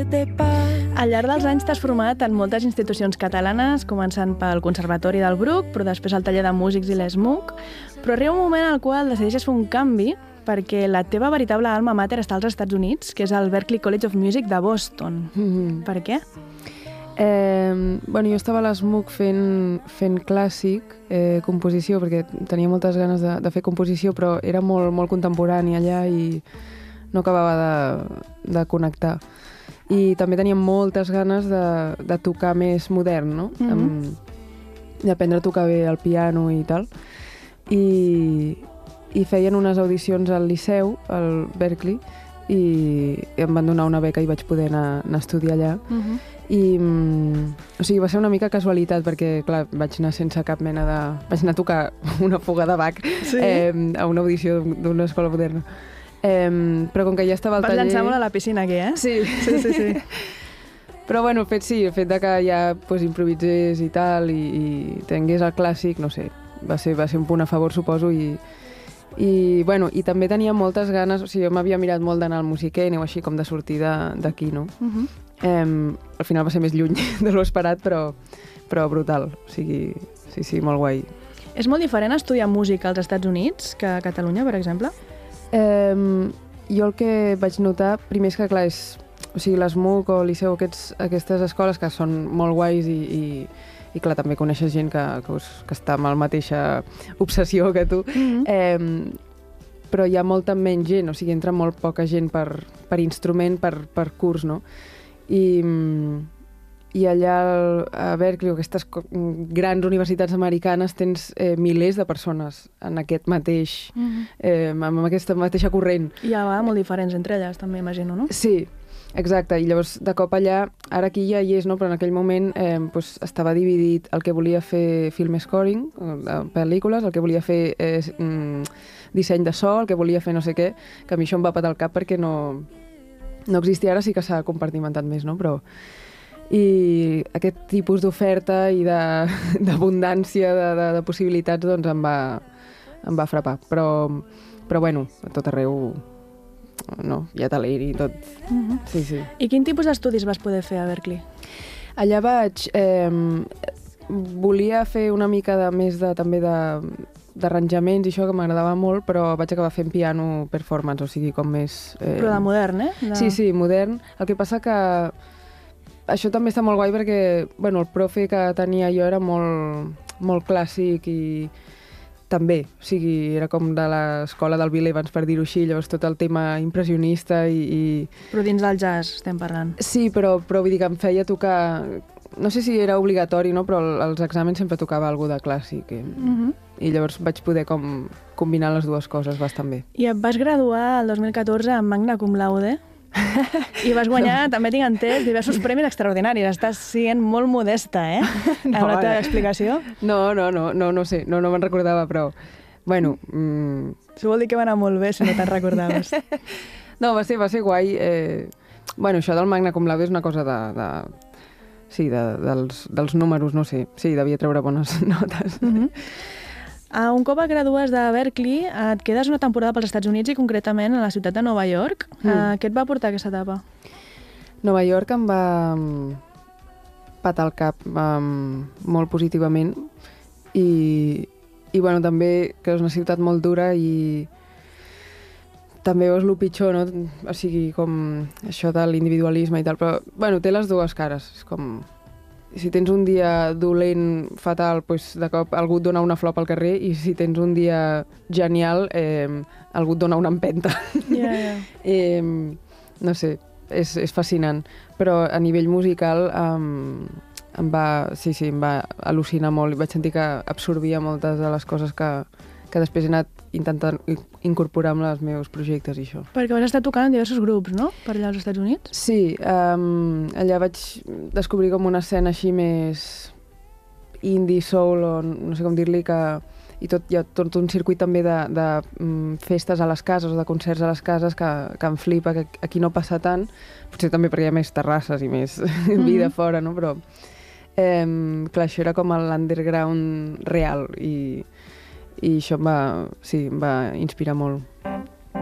Al llarg dels anys t'has format en moltes institucions catalanes, començant pel Conservatori del Bruc, però després al Taller de Músics i l'ESMUC. Però arriba un moment en el qual decideixes fer un canvi perquè la teva veritable alma mater està als Estats Units, que és el Berklee College of Music de Boston. Per què? Jo estava a l'ESMUC fent clàssic, composició, perquè tenia moltes ganes de fer composició, però era molt contemporani allà i no acabava de connectar. I també tenia moltes ganes de tocar més modern, no? D'aprendre a tocar bé el piano i tal. I feien unes audicions al Liceu, al Berklee, i em van donar una beca i vaig poder anar a estudiar allà. O sigui, va ser una mica casualitat, perquè, clar, vaig anar sense cap mena de... Vaig anar a tocar una fuga de Bach a una audició d'una escola moderna. Però com que ja estava al taller... Vas llançar molt a la piscina aquí, eh? Sí. Però bueno, el fet de que ja improvisés i tal, i tingués el clàssic, no sé, va ser un punt a favor, suposo, i també tenia moltes ganes, o sigui, jo m'havia mirat molt d'anar al Musiquén o així, com de sortir d'aquí, no? Al final va ser més lluny de lo esperat, però brutal, o sigui, sí, molt guai. És molt diferent estudiar música als Estats Units que a Catalunya, per exemple? Jo el que vaig notar, primer és que, clar, o sigui, l'ESMUC o el Liceu, aquestes escoles que són molt guais i clar, també coneixes gent que està amb la mateixa obsessió que tu, però hi ha molta menys gent, o sigui, entra molt poca gent per instrument, per curs, no? I allà a Berklee, aquestes grans universitats americanes, tens milers de persones en aquest mateix, amb aquesta mateixa corrent. Hi ha molt diferents entre elles, també, imagino, no? Sí, exacte, i llavors de cop allà, ara aquí ja hi és, no? Però en aquell moment estava dividit el que volia fer film scoring, pel·lícules, el que volia fer disseny de so, el que volia fer no sé què, que a mi això em va patar el cap perquè no existia, ara sí que s'ha compartimentat més, no? Però i aquest tipus d'oferta i d'abundància de possibilitats doncs em va frapar, però bueno, a tot arreu no, hi ha talent i tot. Sí. I quin tipus d'estudis vas poder fer a Berklee? Allà volia fer una mica més també d'arranjaments i això, que m'agradava molt, però vaig acabar fent piano performance, o sigui, com més... Però de modern, Sí, modern. El que passa que això també està molt guai perquè, bueno, el profe que tenia jo era molt clàssic i també, o sigui, era com de l'escola del Bill Evans, per dir-ho així, llavors tot el tema impressionista i... Però dins del jazz estem parlant. Sí, però vull dir que em feia tocar... No sé si era obligatori, no? Però als exàmens sempre tocava alguna de clàssic. I llavors vaig poder com combinar les dues coses bastant bé. I et vas graduar el 2014 amb magna cum laude i vas guanyar, també tinc entès, diversos premis extraordinaris. Estàs sent molt modesta, en la teva explicació. No sé, no me'n recordava, però... Bueno... Això vol dir que va anar molt bé, si no te'n recordaves. No, va ser guai. Bueno, això del magna cum laude és una cosa Sí, dels números, no sé. Sí, devia treure bones notes. Un cop et gradues de Berklee, et quedes una temporada pels Estats Units i concretament a la ciutat de Nova York. Què et va portar aquesta etapa? Nova York em va patar el cap molt positivament i bueno, també que és una ciutat molt dura i també veus el pitjor, no? O sigui, com això de l'individualisme i tal, però, bueno, té les dues cares. És com... Si tens un dia dolent, fatal, doncs de cop algú et dona una flor pel carrer i si tens un dia genial, algú et dona una empenta. No sé, és fascinant. Però a nivell musical em va al·lucinar molt i vaig sentir que absorbia moltes de les coses que després he anat intentant incorporar amb els meus projectes i això. Perquè vas estar tocant en diversos grups, no?, per allà als Estats Units? Sí, allà vaig descobrir com una escena així més indie soul, o no sé com dir-li, hi ha tot un circuit també de festes a les cases o de concerts a les cases que em flipa, que aquí no passa tant, potser també perquè hi ha més terrasses i més vida fora, no?, però clar, això era com l'underground real i això em va inspirar molt.